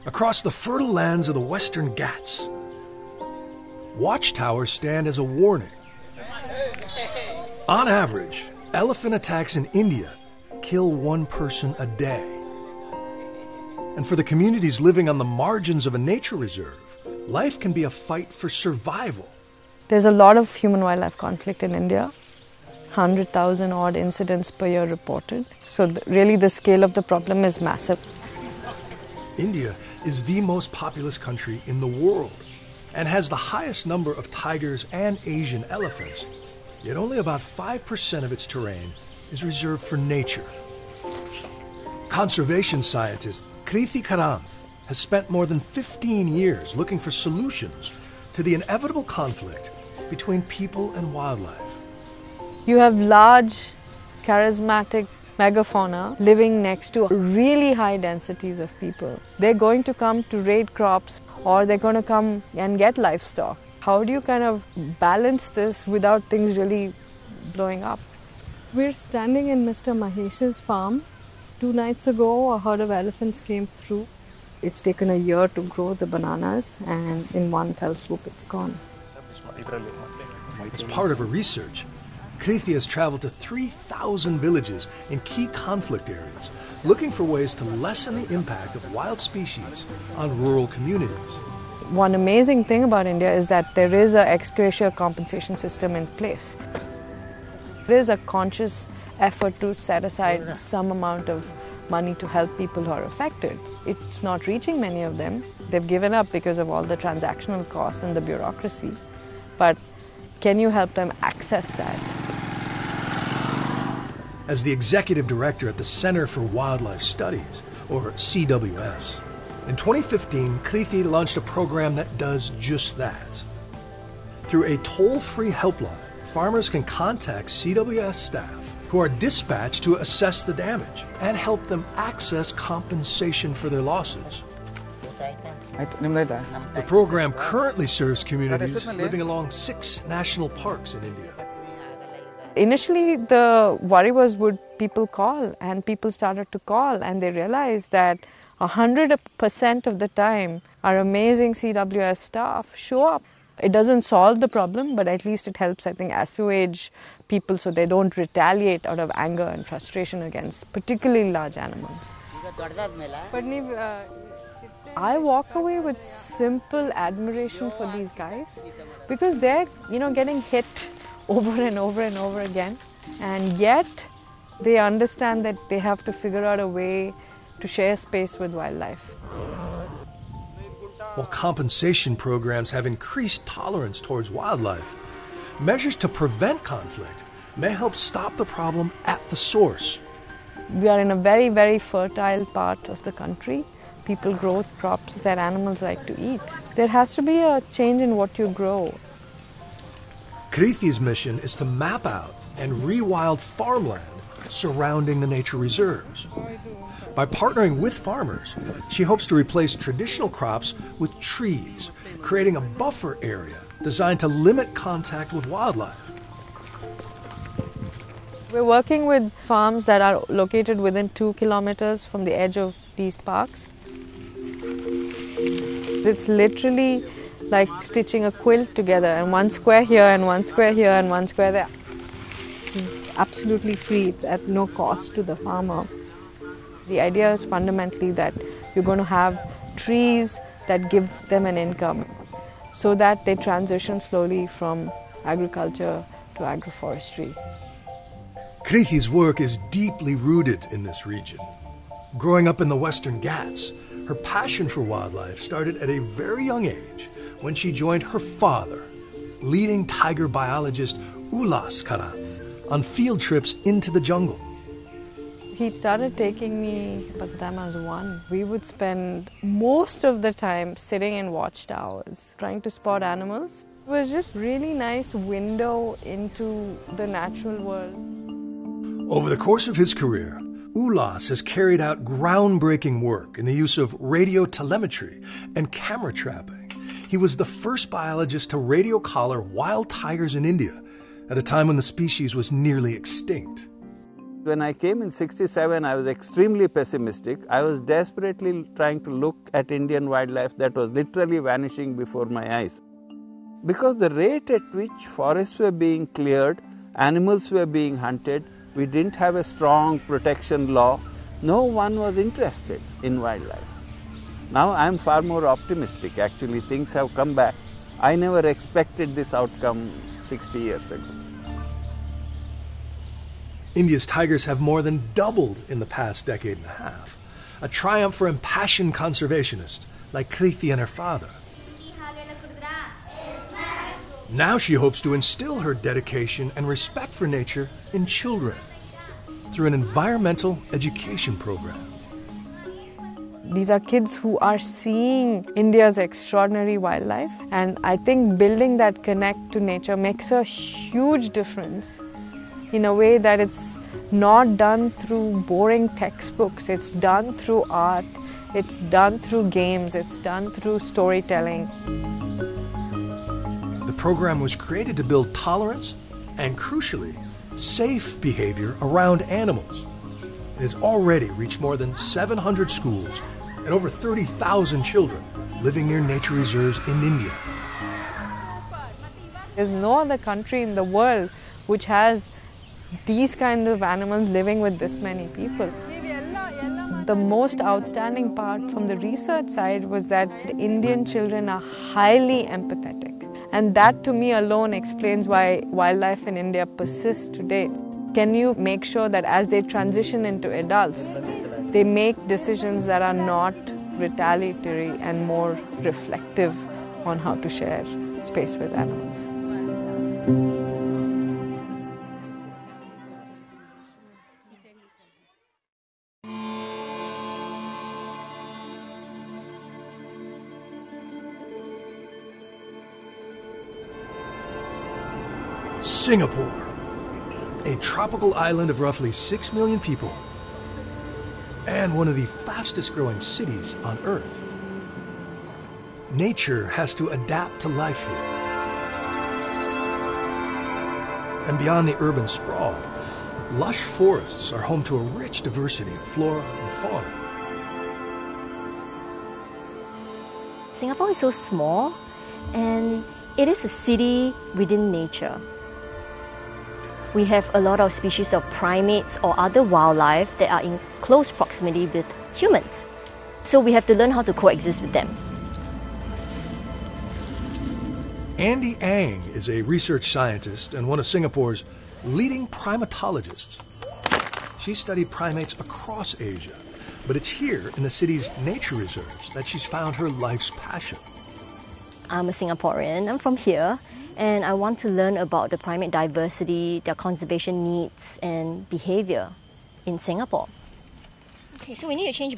across the fertile lands of the Western Ghats. Watchtowers stand as a warning. On average, elephant attacks in India kill one person a day. And for the communities living on the margins of a nature reserve, life can be a fight for survival. There's a lot of human-wildlife conflict in India. 100,000 odd incidents per year reported. So really the scale of the problem is massive. India is the most populous country in the world and has the highest number of tigers and Asian elephants. Yet only about 5% of its terrain is reserved for nature. Conservation scientist Krithi Karanth has spent more than 15 years looking for solutions to the inevitable conflict between people and wildlife. You have large, charismatic megafauna living next to really high densities of people. They're going to come to raid crops or they're going to come and get livestock. How do you kind of balance this without things really blowing up? We're standing in Mr. Mahesh's farm. 2 nights ago, a herd of elephants came through. It's taken a year to grow the bananas, and in one fell swoop, it's gone. As part of her research, Krithi has traveled to 3,000 villages in key conflict areas, looking for ways to lessen the impact of wild species on rural communities. One amazing thing about India is that there is an ex gratia compensation system in place. There is a conscious effort to set aside some amount of money to help people who are affected. It's not reaching many of them. They've given up because of all the transactional costs and the bureaucracy. But can you help them access that? As the executive director at the Center for Wildlife Studies, or CWS, in 2015, Krithi launched a program that does just that. Through a toll-free helpline, farmers can contact CWS staff who are dispatched to assess the damage and help them access compensation for their losses. The program currently serves communities living along 6 national parks in India. Initially, the worry was, would people call? And people started to call, and they realized that 100% of the time, our amazing CWS staff show up. It doesn't solve the problem, but at least it helps, I think, assuage people so they don't retaliate out of anger and frustration against particularly large animals. I walk away with simple admiration for these guys because they're, getting hit over and over and over again, and yet they understand that they have to figure out a way to share space with wildlife. While compensation programs have increased tolerance towards wildlife, measures to prevent conflict may help stop the problem at the source. We are in a very, very fertile part of the country. People grow crops that animals like to eat. There has to be a change in what you grow. Krithi's mission is to map out and rewild farmland surrounding the nature reserves. By partnering with farmers, she hopes to replace traditional crops with trees, creating a buffer area designed to limit contact with wildlife. We're working with farms that are located within 2 kilometers from the edge of these parks. It's literally like stitching a quilt together, and 1 square here and 1 square here and 1 square there. This is absolutely free. It's at no cost to the farmer. The idea is fundamentally that you're going to have trees that give them an income so that they transition slowly from agriculture to agroforestry. Krithi's work is deeply rooted in this region. Growing up in the Western Ghats, her passion for wildlife started at a very young age when she joined her father, leading tiger biologist Ullas Karanth, on field trips into the jungle. He started taking me by the time I was 1. We would spend most of the time sitting in watchtowers, trying to spot animals. It was just really nice window into the natural world. Over the course of his career, Ullas has carried out groundbreaking work in the use of radio telemetry and camera trapping. He was the first biologist to radio collar wild tigers in India at a time when the species was nearly extinct. When I came in '67, I was extremely pessimistic. I was desperately trying to look at Indian wildlife that was literally vanishing before my eyes. Because the rate at which forests were being cleared, animals were being hunted, we didn't have a strong protection law, no one was interested in wildlife. Now I'm far more optimistic. Actually, things have come back. I never expected this outcome 60 years ago. India's tigers have more than doubled in the past decade and a half, a triumph for impassioned conservationists like Krithi and her father. Now she hopes to instill her dedication and respect for nature in children through an environmental education program. These are kids who are seeing India's extraordinary wildlife, and I think building that connect to nature makes a huge difference in a way that it's not done through boring textbooks. It's done through art, it's done through games, it's done through storytelling. The program was created to build tolerance and, crucially, safe behavior around animals. It has already reached more than 700 schools and over 30,000 children living near nature reserves in India. There's no other country in the world which has these kind of animals living with this many people. The most outstanding part from the research side was that the Indian children are highly empathetic. And that to me alone explains why wildlife in India persists today. Can you make sure that as they transition into adults, they make decisions that are not retaliatory and more reflective on how to share space with animals? Singapore, a tropical island of roughly 6 million people and one of the fastest growing cities on Earth. Nature has to adapt to life here. And beyond the urban sprawl, lush forests are home to a rich diversity of flora and fauna. Singapore is so small, and it is a city within nature. We have a lot of species of primates or other wildlife that are in close proximity with humans. So we have to learn how to coexist with them. Andy Ang is a research scientist and one of Singapore's leading primatologists. She studied primates across Asia, but it's here in the city's nature reserves that she's found her life's passion. I'm a Singaporean, I'm from here, and I want to learn about the primate diversity, their conservation needs and behavior in Singapore. Okay, so we need to change